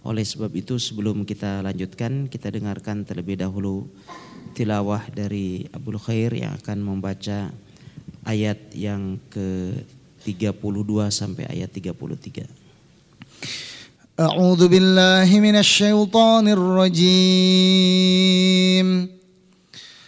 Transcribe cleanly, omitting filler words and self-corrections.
Oleh sebab itu sebelum kita lanjutkan, kita dengarkan terlebih dahulu tilawah dari Abul Khair yang akan membaca ayat yang ke-32 sampai ayat 33. A'udzu billahi minasy syaithanir rajim.